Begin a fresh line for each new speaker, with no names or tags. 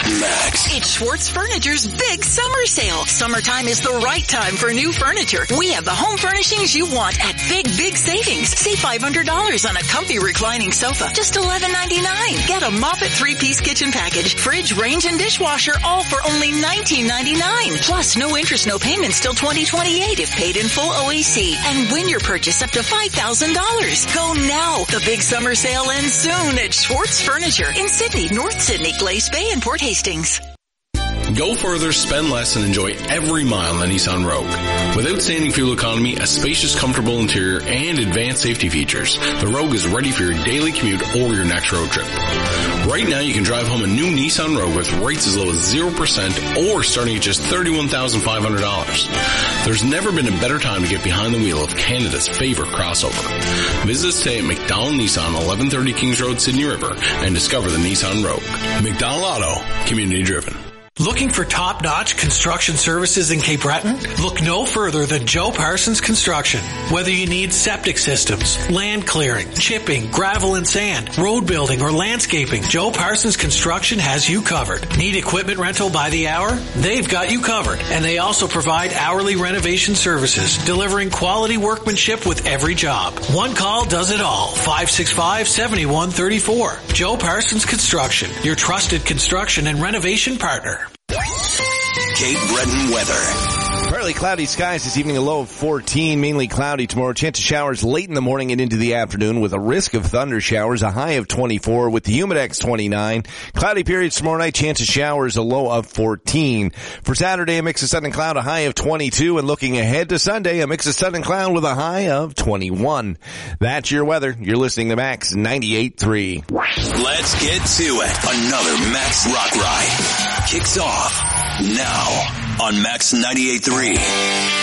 Max.
It's Schwartz Furniture's big summer sale. Summertime is the right time for new furniture. We have the home furnishings you want at big savings. Save $500 on a comfy reclining sofa, just $11.99. Get a Moffett 3-piece kitchen package, fridge, range, and dishwasher, all for only $19.99. Plus, no interest, no payments till 2028 if paid in full OAC. And win your purchase up to $5,000. Go now. The big summer sale ends soon at Schwartz Furniture in Sydney, North Sydney, Glace Bay, and Port Hastings.
Go further, spend less, and enjoy every mile on the Nissan Rogue. With outstanding fuel economy, a spacious, comfortable interior, and advanced safety features, the Rogue is ready for your daily commute or your next road trip. Right now, you can drive home a new Nissan Rogue with rates as low as 0% or starting at just $31,500. There's never been a better time to get behind the wheel of Canada's favorite crossover. Visit us today at McDonald Nissan, 1130 Kings Road, Sydney River, and discover the Nissan Rogue. McDonald Auto, community driven.
Looking for top-notch construction services in Cape Breton? Look no further than Joe Parsons Construction. Whether you need septic systems, land clearing, chipping, gravel and sand, road building, or landscaping, Joe Parsons Construction has you covered. Need equipment rental by the hour? They've got you covered. And they also provide hourly renovation services, delivering quality workmanship with every job. One call does it all. 565-7134. Joe Parsons Construction, your trusted construction and renovation partner.
Cape Breton weather.
Partly cloudy skies this evening, a low of 14, mainly cloudy tomorrow. Chance of showers late in the morning and into the afternoon with a risk of thunder showers, a high of 24 with the Humidex 29. Cloudy periods tomorrow night, chance of showers, a low of 14. For Saturday, a mix of sun and cloud, a high of 22. And looking ahead to Sunday, a mix of sun and cloud with a high of 21. That's your weather. You're listening to Max 98.3.
Let's get to it. Another Max Rock Ride kicks off now on Max 98.3.